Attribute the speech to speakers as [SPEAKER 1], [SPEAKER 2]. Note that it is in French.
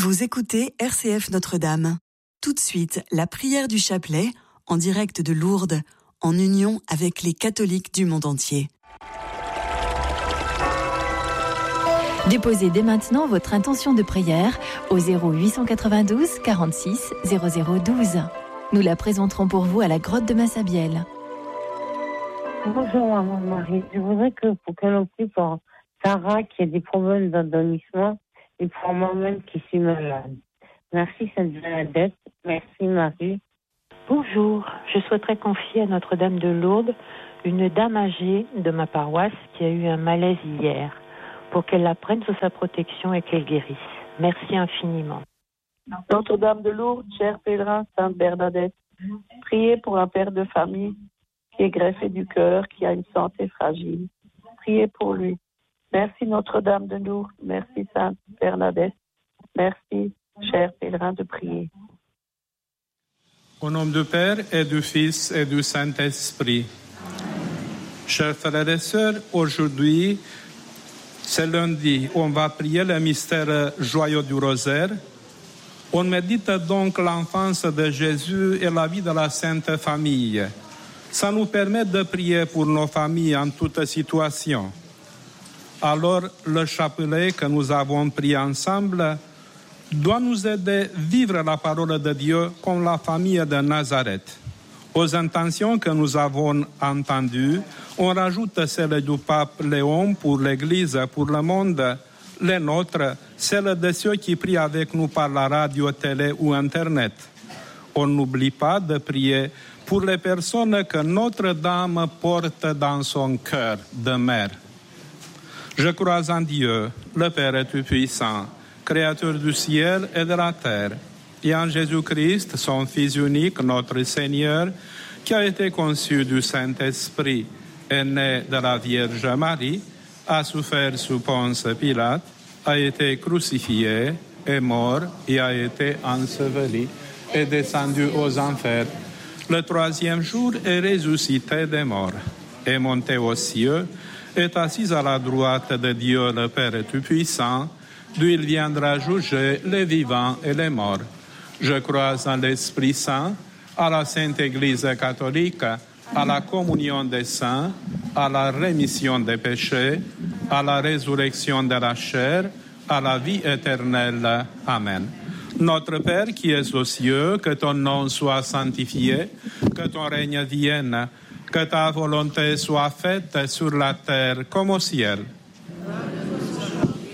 [SPEAKER 1] Vous écoutez RCF Notre-Dame. Tout de suite, la prière du chapelet, en direct de Lourdes, en union avec les catholiques du monde entier.
[SPEAKER 2] Déposez dès maintenant votre intention de prière au 0892 46 0012. Nous la présenterons pour vous à la grotte de Massabielle.
[SPEAKER 3] Bonjour Maman Marie, je voudrais pour qu'elle prie pour Sarah qui a des problèmes d'endormissement et pour moi-même qui suis malade. Merci Sainte Bernadette, merci Marie.
[SPEAKER 4] Bonjour, je souhaiterais confier à Notre-Dame de Lourdes une dame âgée de ma paroisse qui a eu un malaise hier, pour qu'elle la prenne sous sa protection et qu'elle guérisse. Merci infiniment.
[SPEAKER 5] Notre-Dame de Lourdes, chers pèlerins, Sainte Bernadette, priez pour un père de famille qui est greffé du cœur, qui a une santé fragile. Priez pour lui. Merci Notre-Dame de Lourdes, merci Sainte Bernadette, merci, chers pèlerins, de prier.
[SPEAKER 6] Au nom du Père et du Fils et du Saint-Esprit. Chers frères et sœurs, aujourd'hui, c'est lundi, on va prier le mystère joyeux du rosaire. On médite donc l'enfance de Jésus et la vie de la Sainte Famille. Ça nous permet de prier pour nos familles en toute situation. Alors, le chapelet que nous avons pris ensemble doit nous aider à vivre la parole de Dieu comme la famille de Nazareth. Aux intentions que nous avons entendues, on rajoute celle du pape Léon pour l'Église, pour le monde, les nôtres, celle de ceux qui prient avec nous par la radio, télé ou Internet. On n'oublie pas de prier pour les personnes que Notre-Dame porte dans son cœur de mère. Je crois en Dieu, le Père Tout-Puissant, Créateur du ciel et de la terre, et en Jésus-Christ, son Fils unique, notre Seigneur, qui a été conçu du Saint-Esprit, est né de la Vierge Marie, a souffert sous Ponce Pilate, a été crucifié, est mort et a été enseveli, est descendu aux enfers. Le troisième jour est ressuscité des morts, est monté aux cieux, est assis à la droite de Dieu le Père Tout-Puissant, d'où il viendra juger les vivants et les morts. Je crois en l'Esprit Saint, à la Sainte Église catholique, à la communion des saints, à la rémission des péchés, à la résurrection de la chair, à la vie éternelle. Amen. Notre Père qui es aux cieux, que ton nom soit sanctifié, que ton règne vienne, que ta volonté soit faite sur la terre comme au ciel.